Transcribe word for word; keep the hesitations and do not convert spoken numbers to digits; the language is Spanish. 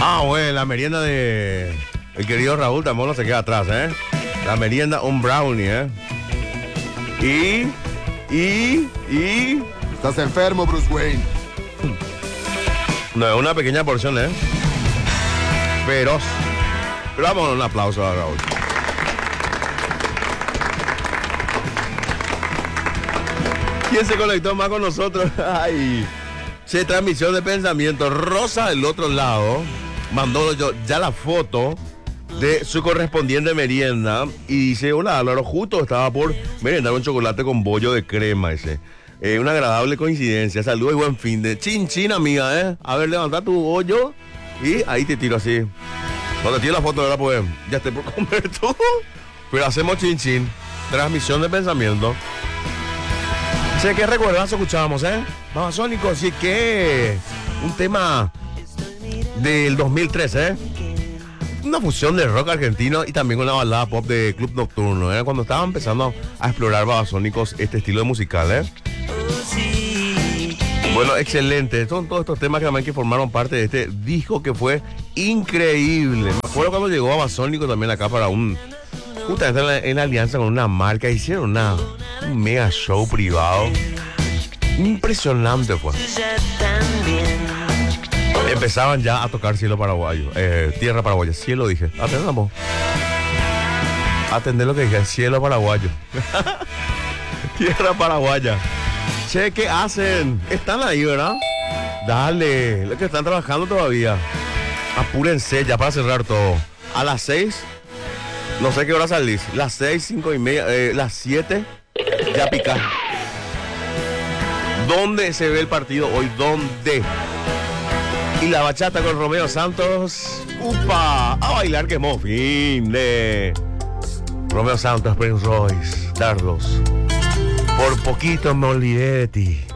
Ah, bueno, la merienda de el querido Raúl tampoco no se queda atrás, ¿eh? La merienda, un brownie, ¿eh? Y, y, y... Estás enfermo, Bruce Wayne. No, es una pequeña porción, ¿eh? Feroz. Pero vamos a dar un aplauso a Raúl. ¿Quién se conectó más con nosotros? Ay, che, transmisión de pensamiento. Rosa del otro lado mandó yo ya la foto de su correspondiente merienda y dice: hola Álvaro, justo estaba por merendar un chocolate con bollo de crema ese. Eh, una agradable coincidencia. Saludos y buen fin de chin chin, amiga, ¿eh? A ver, levanta tu bollo y ahí te tiro así. No te tiro la foto, ¿verdad? Pues ya estoy por comer tú. Pero hacemos chin chin. Transmisión de pensamiento. Sé que recuerdas, escuchábamos, ¿eh? Babasónicos, sí que un tema del dos mil trece, ¿eh? Una fusión de rock argentino y también una balada pop de Club Nocturno, ¿eh? Cuando estaba empezando a explorar Babasónicos este estilo de musical, ¿eh? Bueno, excelente. Son todos estos temas que también que formaron parte de este disco que fue increíble. Me acuerdo cuando llegó Babasónicos también acá para un... Justamente en, la, en la alianza con una marca, hicieron una, un mega show privado. Impresionante fue. Empezaban ya a tocar Cielo Paraguayo, eh, Tierra Paraguaya, cielo dije. Atendamos. Atender lo que dije, Cielo Paraguayo. Tierra Paraguaya. Che, ¿qué hacen? Están ahí, ¿verdad? Dale, los que están trabajando todavía. Apúrense ya para cerrar todo. A las seis, no sé qué hora salís. Las seis, cinco y media, eh, las siete, ya picar. ¿Dónde se ve el partido hoy? ¿Dónde? Y la bachata con Romeo Santos. ¡Upa! A bailar que mofín de Romeo Santos, Prince Royce, Dardos. Por poquito me olvidé de ti.